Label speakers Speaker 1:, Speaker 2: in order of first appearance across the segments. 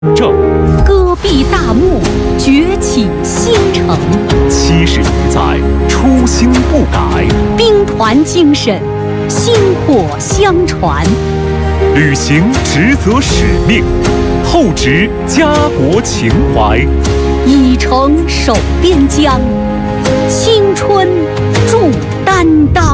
Speaker 1: 正
Speaker 2: 戈壁大漠崛起新城
Speaker 1: ，70余载，初心不改，
Speaker 2: 兵团精神薪火相传，
Speaker 1: 履行职责使命，厚植家国情怀，
Speaker 2: 以诚守边疆，青春铸担当。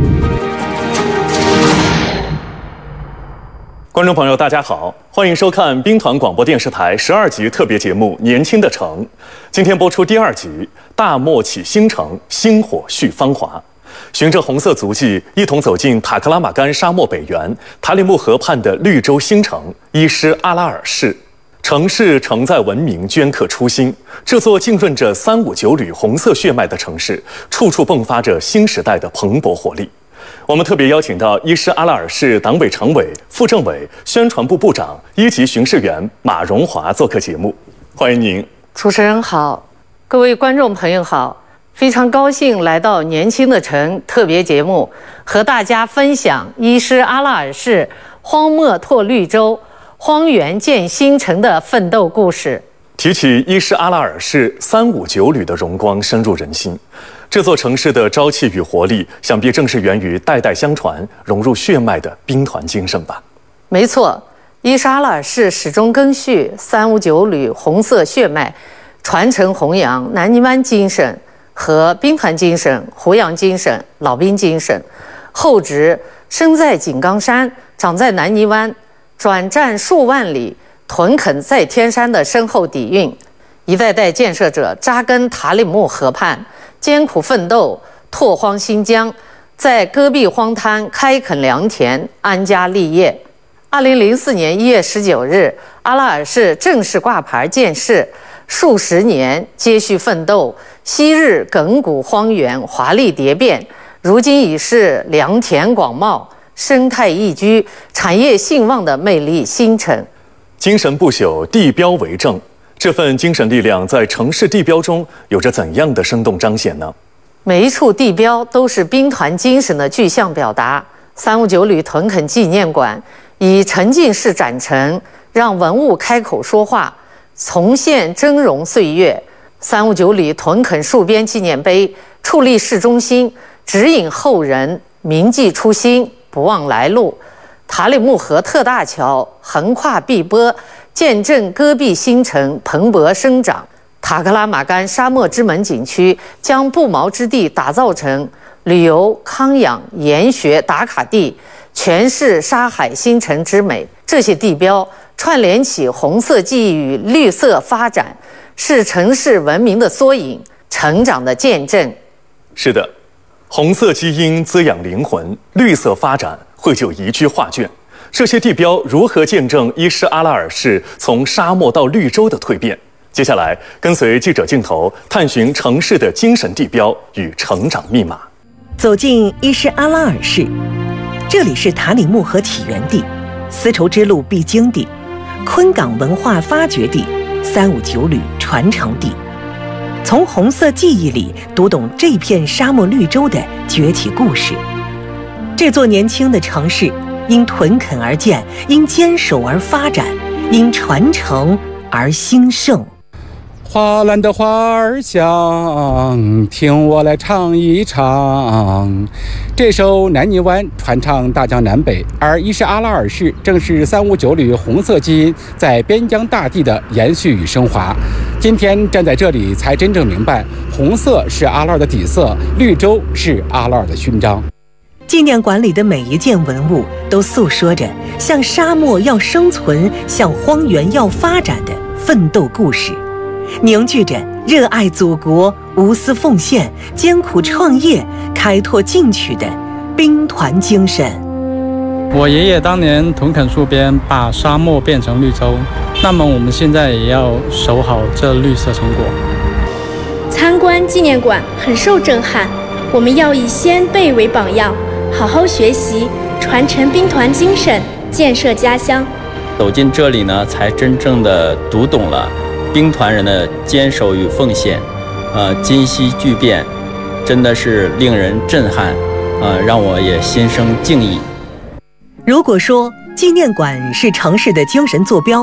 Speaker 3: 观众朋友，大家好，欢迎收看兵团广播电视台12集特别节目《年轻的城》。今天播出第2集《大漠起新城，星火续芳华》。循着红色足迹，一同走进塔克拉玛干沙漠北缘塔里木河畔的绿洲新城伊施阿拉尔市。城市承载文明，镌刻初心。这座浸润着359缕红色血脉的城市，处处迸发着新时代的蓬勃活力。我们特别邀请到伊施阿拉尔市党委常委、副政委、宣传部部长、1级巡视员马荣华做客节目，欢迎您。
Speaker 4: 主持人好，各位观众朋友好，非常高兴来到《年轻的城》特别节目，和大家分享伊施阿拉尔市荒漠拓绿洲、荒原建新城的奋斗故事。
Speaker 3: 提起伊施阿拉尔市359缕的荣光深入人心。这座城市的朝气与活力，想必正是源于代代相传、融入血脉的兵团精神吧。
Speaker 4: 没错，伊施阿拉尔市始终赓续359缕红色血脉，传承弘扬南泥湾精神和兵团精神、胡杨精神、老兵精神，厚植生在井冈山、长在南泥湾、转战数万里、屯垦在天山的深厚底蕴。一代代建设者扎根塔里木河畔，艰苦奋斗，拓荒新疆，在戈壁荒滩开垦良田，安家立业。2004年1月19日，阿拉尔市正式挂牌建市，数十年接续奋斗，昔日亘古荒原华丽蝶变，如今已是良田广袤、生态宜居、产业兴旺的魅力新城。
Speaker 3: 精神不朽，地标为证。这份精神力量在城市地标中有着怎样的生动彰显呢？
Speaker 4: 每一处地标都是兵团精神的具象表达。359缕屯垦纪念馆以沉浸式展陈，让文物开口说话，重现峥嵘岁月。359缕屯垦戍边纪念碑矗立市中心，指引后人铭记初心，不忘来路。塔里木河特大桥横跨碧波，见证戈壁新城蓬勃生长。塔克拉玛干沙漠之门景区将不毛之地打造成旅游、康养、研学打卡地，诠释沙海新城之美。这些地标串联起红色记忆与绿色发展，是城市文明的缩影，成长的见证。
Speaker 3: 是的，红色基因滋养灵魂，绿色发展绘就宜居画卷。这些地标如何见证伊施阿拉尔市从沙漠到绿洲的蜕变？接下来跟随记者镜头探寻城市的精神地标与成长密码。
Speaker 5: 走进伊施阿拉尔市，这里是塔里木河起源地、丝绸之路必经地、昆岗文化发掘地、359缕传承地。从红色记忆里读懂这片沙漠绿洲的崛起故事。这座年轻的城市因屯垦而建，因坚守而发展，因传承而兴盛。
Speaker 6: 花篮的花儿香，听我来唱一唱。这首南泥湾传唱大江南北，而伊施阿拉尔市正是359缕红色基因在边疆大地的延续与升华。今天站在这里，才真正明白，红色是阿拉尔的底色，绿洲是阿拉尔的勋章。
Speaker 5: 纪念馆里的每一件文物都诉说着像沙漠要生存、像荒原要发展的奋斗故事，凝聚着热爱祖国、无私奉献、艰苦创业、开拓进取的兵团精神。
Speaker 7: 我爷爷当年屯垦戍边，把沙漠变成绿洲，那么我们现在也要守好这绿色成果。
Speaker 8: 参观纪念馆很受震撼，我们要以先辈为榜样，好好学习，传承兵团精神，建设家乡。
Speaker 9: 走进这里呢，才真正的读懂了兵团人的坚守与奉献，今昔巨变，真的是令人震撼，让我也心生敬意。
Speaker 5: 如果说纪念馆是城市的精神坐标，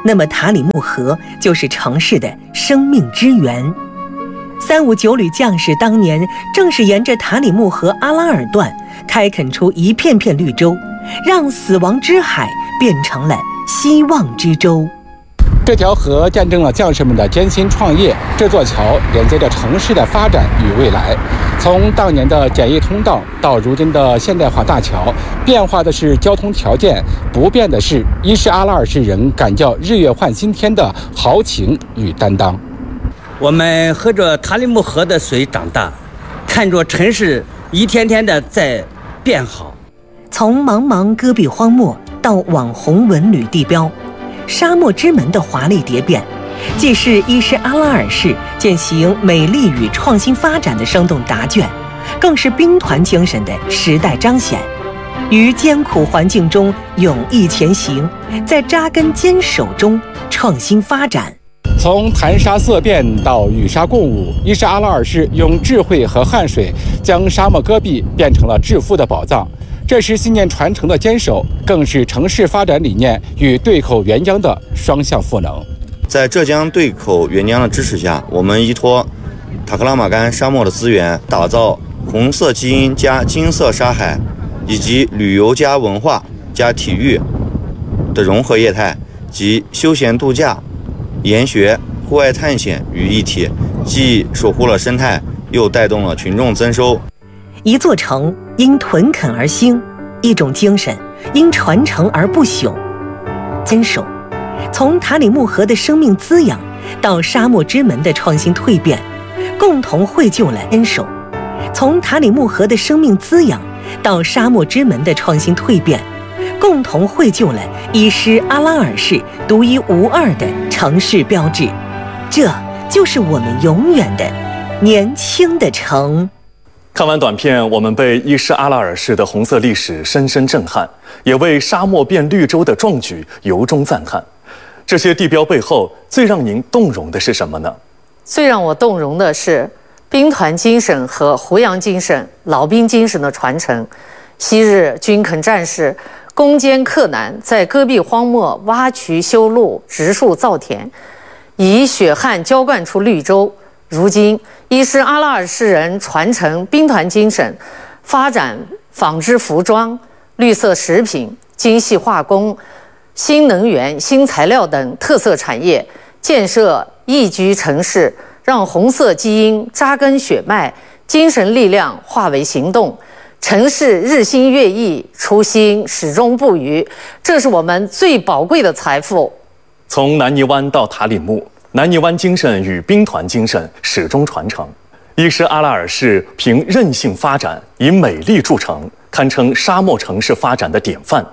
Speaker 5: 那么塔里木河就是城市的生命之源。359旅将士当年正是沿着塔里木河阿拉尔段开垦出一片片绿洲，让死亡之海变成了希望之洲。
Speaker 6: 这条河见证了将士们的艰辛创业，这座桥连接着城市的发展与未来。从当年的简易通道到如今的现代化大桥，变化的是交通条件，不变的是伊势阿拉尔市人敢叫日月换新天的豪情与担当。
Speaker 10: 我们喝着塔里木河的水长大，看着城市一天天的在变好。
Speaker 5: 从茫茫戈壁荒漠到网红文旅地标，沙漠之门的华丽蝶变，既是伊势阿拉尔市践行美丽与创新发展的生动答卷，更是兵团精神的时代彰显。于艰苦环境中勇毅前行，在扎根坚守中创新发展。
Speaker 6: 从谈沙色变到与沙共舞，伊势阿拉尔市用智慧和汗水将沙漠戈壁变成了致富的宝藏。这是信念传承的坚守，更是城市发展理念与对口援疆的双向赋能。
Speaker 11: 在浙江对口援疆的支持下，我们依托塔克拉玛干沙漠的资源，打造红色基因加金色沙海，以及旅游加文化加体育的融合业态，及休闲度假、研学、户外探险于一体，既守护了生态，又带动了群众增收。
Speaker 5: 一座城因屯垦而兴，一种精神因传承而不朽。坚守，从塔里木河的生命滋养到沙漠之门的创新蜕变，共同绘就了坚守；从塔里木河的生命滋养到沙漠之门的创新蜕变，共同绘就了伊势阿拉尔市独一无二的城市标志。这就是我们永远的年轻的城。
Speaker 3: 看完短片，我们被伊势阿拉尔市的红色历史深深震撼，也为沙漠变绿洲的壮举由衷赞叹。这些地标背后，最让您动容的是什么呢？
Speaker 4: 最让我动容的是兵团精神和胡杨精神、老兵精神的传承。昔日军垦战士攻坚克难，在戈壁荒漠挖渠修路、植树造田，以血汗浇灌出绿洲。如今伊势阿拉尔市人传承兵团精神，发展纺织服装、绿色食品、精细化工、新能源、新材料等特色产业，建设宜居城市，让红色基因扎根血脉，精神力量化为行动，城市日新月异，初心始终不渝，这是我们最宝贵的财富。
Speaker 3: 从南泥湾到塔里木，南泥湾精神与兵团精神始终传承。伊势阿拉尔市凭韧性发展，以美丽著称，堪称沙漠城市发展的典范。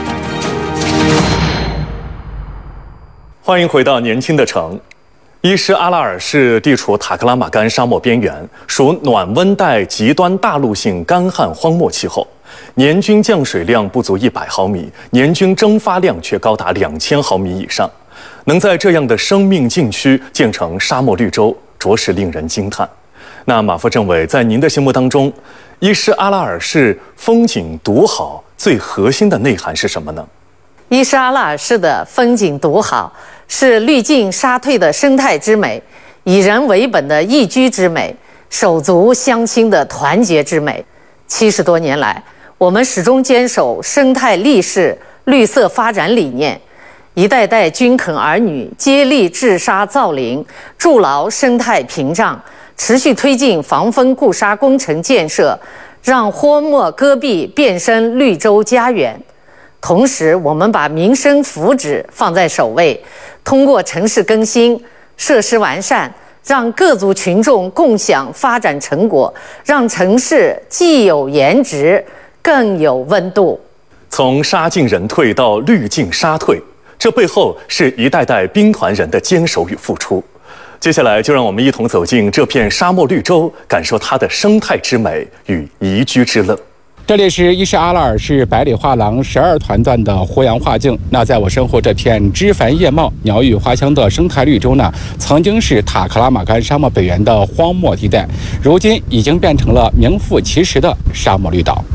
Speaker 3: 欢迎回到年轻的城。伊势阿拉尔市地处塔克拉玛干沙漠边缘，属暖温带极端大陆性干旱荒漠气候，年均降水量不足100毫米，年均蒸发量却高达2000毫米以上。能在这样的生命禁区建成沙漠绿洲，着实令人惊叹。那马副政委，在您的心目当中，伊势阿拉尔市风景独好最核心的内涵是什么呢？
Speaker 4: 伊势阿拉尔市的风景独好，是绿尽沙退的生态之美，以人为本的宜居之美，手足相亲的团结之美。70多年来，我们始终坚守生态立世、绿色发展理念，一代代军垦儿女接力治沙造林，筑牢生态屏障，持续推进防风固沙工程建设，让荒漠戈壁变身绿洲家园。同时，我们把民生福祉放在首位，通过城市更新、设施完善，让各族群众共享发展成果，让城市既有颜值，更有温度。
Speaker 3: 从沙进人退到绿进沙退，这背后是一代代兵团人的坚守与付出。接下来，就让我们一同走进这片沙漠绿洲，感受它的生态之美与宜居之乐。
Speaker 6: 这里是伊势阿拉尔市百里画廊12团段的胡杨画境。那在我身后这片枝繁叶茂、鸟语花香的生态绿洲呢，曾经是塔克拉玛干沙漠北缘的荒漠地带，如今已经变成了名副其实的沙漠绿岛。